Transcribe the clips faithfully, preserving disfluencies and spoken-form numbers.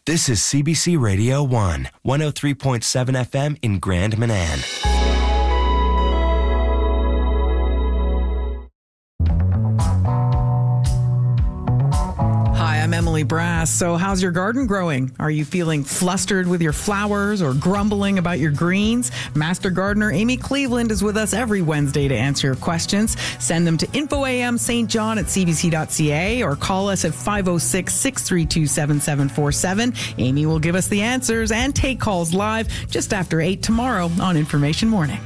This is C B C Radio one, one oh three point seven F M in Grand Manan. Hi, I'm Emily Brass. So how's your garden growing? Are you feeling flustered with your flowers or grumbling about your greens? Master gardener Amy Cleveland is with us every Wednesday to answer your questions. Send them to info a m Saint John at c b c dot c a or call us at five oh six, six three two, seven seven four seven. Amy will give us the answers and take calls live just after eight tomorrow on Information Morning.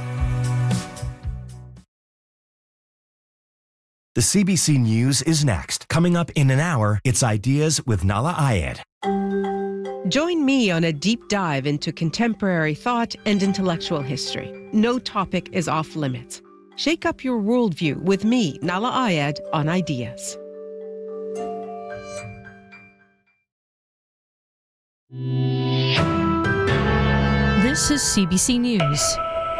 The C B C News is next. Coming up in an hour, it's Ideas with Nahlah Ayed. Join me on a deep dive into contemporary thought and intellectual history. No topic is off limits. Shake up your worldview with me, Nahlah Ayed, on Ideas. This is C B C News.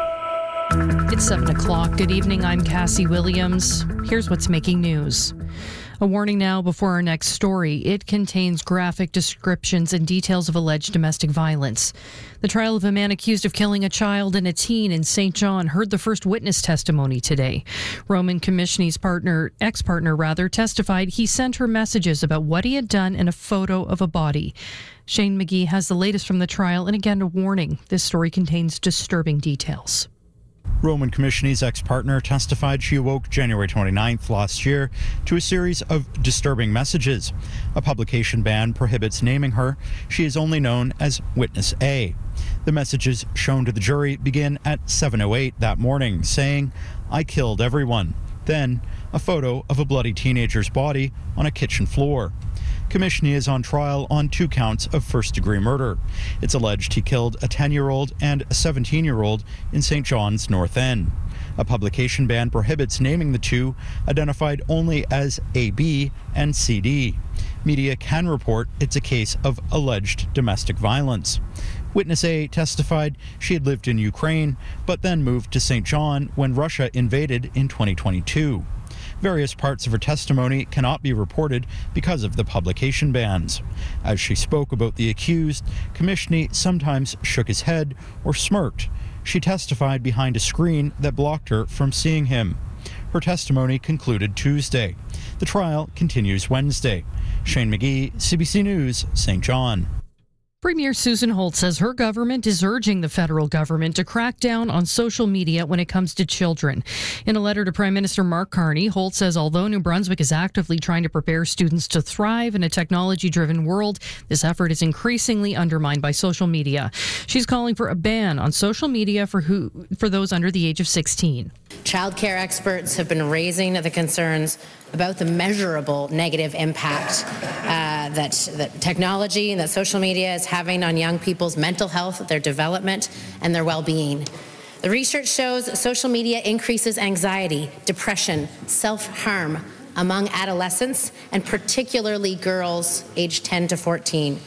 It's seven o'clock. Good evening. I'm Cassie Williams. Here's what's making news. A warning now before our next story. It contains graphic descriptions and details of alleged domestic violence. The trial of a man accused of killing a child and a teen in Saint John heard the first witness testimony today. Roman Komishny's partner, ex-partner rather, testified he sent her messages about what he had done and a photo of a body. Shane McGee has the latest from the trial, and again, a warning. This story contains disturbing details. Roman Komishny's ex-partner testified she awoke January twenty-ninth last year to a series of disturbing messages. A publication ban prohibits naming her. She is only known as Witness A. The messages shown to the jury begin at seven oh eight that morning, saying, "I killed everyone." Then, a photo of a bloody teenager's body on a kitchen floor. Komishny is on trial on two counts of first-degree murder. It's alleged he killed a ten-year-old and a seventeen-year-old in Saint John's North End. A publication ban prohibits naming the two, identified only as A B and C D. Media can report it's a case of alleged domestic violence. Witness A testified she had lived in Ukraine, but then moved to Saint John when Russia invaded in twenty twenty-two. Various parts of her testimony cannot be reported because of the publication bans. As she spoke about the accused, Komishny sometimes shook his head or smirked. She testified behind a screen that blocked her from seeing him. Her testimony concluded Tuesday. The trial continues Wednesday. Shane McGee, C B C News, Saint John. Premier Susan Holt says her government is urging the federal government to crack down on social media when it comes to children. In a letter to Prime Minister Mark Carney, Holt says although New Brunswick is actively trying to prepare students to thrive in a technology-driven world, this effort is increasingly undermined by social media. She's calling for a ban on social media for who for those under the age of sixteen. Childcare experts have been raising the concerns about the measurable negative impact uh, that, that technology and that social media is having on young people's mental health, their development, and their well-being. The research shows social media increases anxiety, depression, self-harm among adolescents, and particularly girls aged ten to fourteen.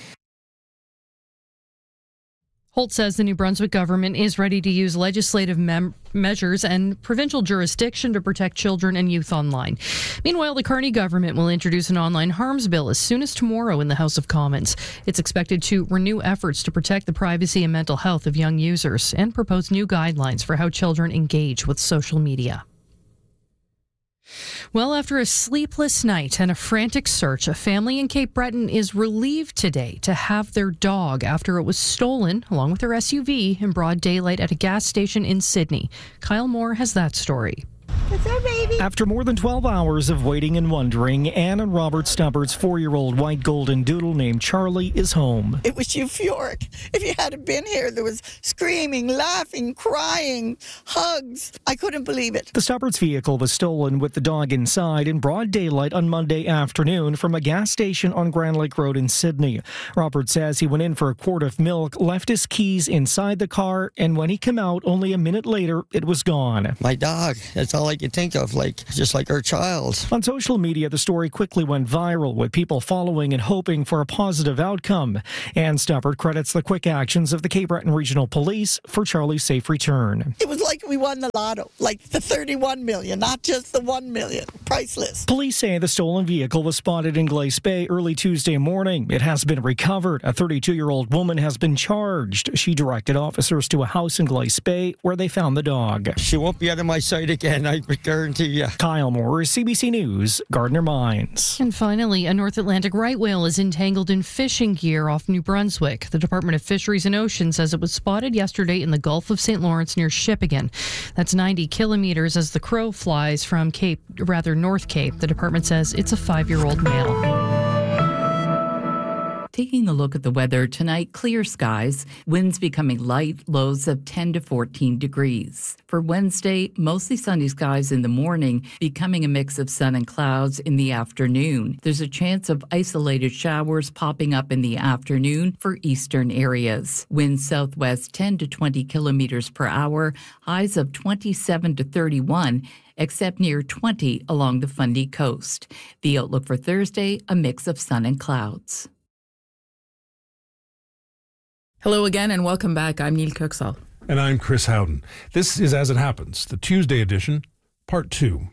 Holt says the New Brunswick government is ready to use legislative mem- measures and provincial jurisdiction to protect children and youth online. Meanwhile, the Carney government will introduce an online harms bill as soon as tomorrow in the House of Commons. It's expected to renew efforts to protect the privacy and mental health of young users and propose new guidelines for how children engage with social media. Well, after a sleepless night and a frantic search, a family in Cape Breton is relieved today to have their dog after it was stolen, along with their S U V, in broad daylight at a gas station in Sydney. Kyle Moore has that story. It's our baby. After more than twelve hours of waiting and wondering, Anne and Robert Stubbert's four-year-old white golden doodle named Charlie is home. It was euphoric. If you hadn't been here, there was screaming, laughing, crying, hugs. I couldn't believe it. The Stubbert's vehicle was stolen with the dog inside in broad daylight on Monday afternoon from a gas station on Grand Lake Road in Sydney. Robert says he went in for a quart of milk, left his keys inside the car, and when he came out only a minute later, it was gone. My dog. That's all I can think of, like just like our child. On social media, the story quickly went viral, with people following and hoping for a positive outcome. Ann Stubbard credits the quick actions of the Cape Breton Regional Police for Charlie's safe return. It was like we won the lotto, like the thirty-one million, not just the one million. Priceless. Police say the stolen vehicle was spotted in Glace Bay early Tuesday morning. It has been recovered. A thirty-two-year-old woman has been charged. She directed officers to a house in Glace Bay where they found the dog. She won't be out of my sight again, I guarantee you. Kyle Moore, C B C News, Gardner Mines. And finally, a North Atlantic right whale is entangled in fishing gear off New Brunswick. The Department of Fisheries and Oceans says it was spotted yesterday in the Gulf of Saint Lawrence near Shippagan. That's ninety kilometers as the crow flies from Cape, rather North Cape. The department says it's a five-year-old male. Taking a look at the weather tonight, clear skies, winds becoming light, lows of ten to fourteen degrees. For Wednesday, mostly sunny skies in the morning, becoming a mix of sun and clouds in the afternoon. There's a chance of isolated showers popping up in the afternoon for eastern areas. Winds southwest ten to twenty kilometers per hour, highs of twenty-seven to thirty-one, except near twenty along the Fundy coast. The outlook for Thursday, a mix of sun and clouds. Hello again and welcome back. I'm Neil Kirksall. And I'm Chris Howden. This is As It Happens, the Tuesday edition, part two.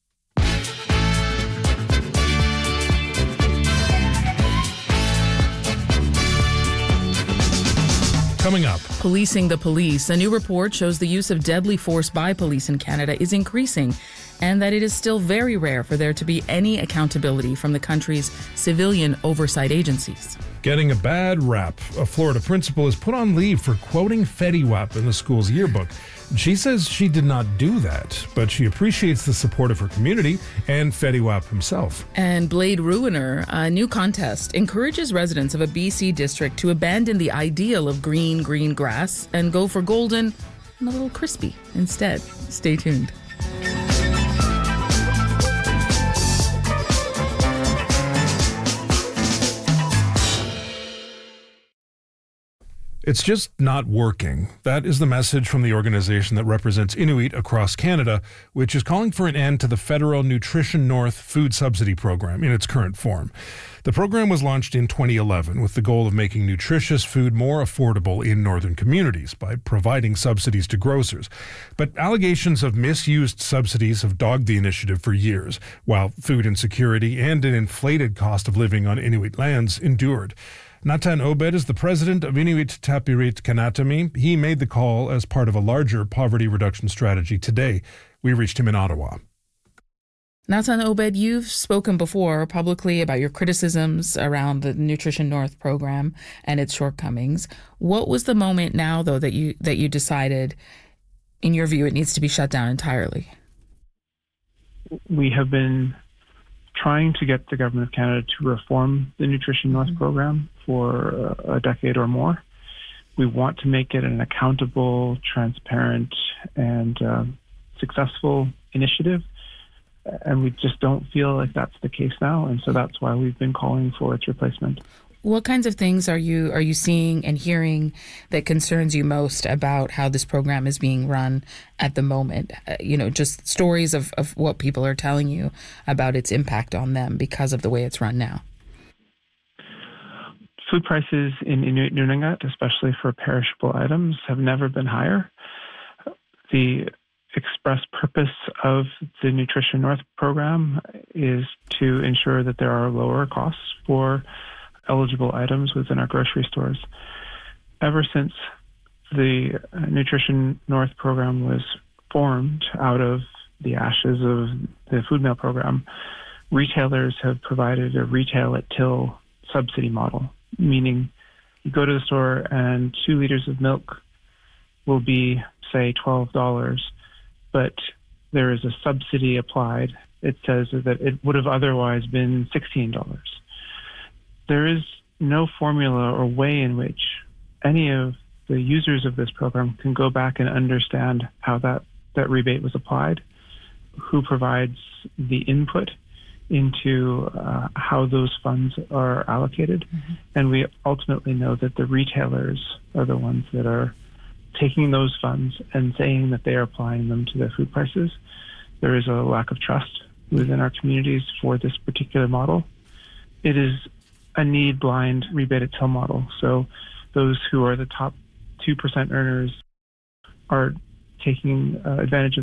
Coming up. Policing the police. A new report shows the use of deadly force by police in Canada is increasing, and that it is still very rare for there to be any accountability from the country's civilian oversight agencies. Getting a bad rap. A Florida principal is put on leave for quoting Fetty Wap in the school's yearbook. She says she did not do that, but she appreciates the support of her community and Fetty Wap himself. And Blade Ruiner, a new contest, encourages residents of a B C district to abandon the ideal of green, green grass and go for golden and a little crispy instead. Stay tuned. It's just not working. That is the message from the organization that represents Inuit across Canada, which is calling for an end to the federal Nutrition North food subsidy program in its current form. The program was launched in twenty eleven with the goal of making nutritious food more affordable in northern communities by providing subsidies to grocers. But allegations of misused subsidies have dogged the initiative for years, while food insecurity and an inflated cost of living on Inuit lands endured. Natan Obed is the president of Inuit Tapirit Kanatami. He made the call as part of a larger poverty reduction strategy today. We reached him in Ottawa. Natan Obed, you've spoken before publicly about your criticisms around the Nutrition North program and its shortcomings. What was the moment now, though, that you that you decided, in your view, it needs to be shut down entirely? We have been trying to get the Government of Canada to reform the Nutrition North mm-hmm. program for a decade or more. We want to make it an accountable, transparent, and uh, successful initiative, and we just don't feel like that's the case now, and so that's why we've been calling for its replacement. What kinds of things are you are you seeing and hearing that concerns you most about how this program is being run at the moment? Uh, you know, just stories of, of what people are telling you about its impact on them because of the way it's run now. Food prices in Inuit Nunangat, especially for perishable items, have never been higher. The express purpose of the Nutrition North program is to ensure that there are lower costs for eligible items within our grocery stores. Ever since the Nutrition North program was formed out of the ashes of the food mail program, retailers have provided a retail at till subsidy model, meaning you go to the store and two liters of milk will be, say, twelve dollars, but there is a subsidy applied. It says that it would have otherwise been sixteen dollars. There is no formula or way in which any of the users of this program can go back and understand how that, that rebate was applied, who provides the input into uh, how those funds are allocated. Mm-hmm. And we ultimately know that the retailers are the ones that are taking those funds and saying that they are applying them to their food prices. there is a lack of trust within our communities for this particular model. It is a need-blind rebate-at-till model. So those who are the top two percent earners are taking uh, advantage of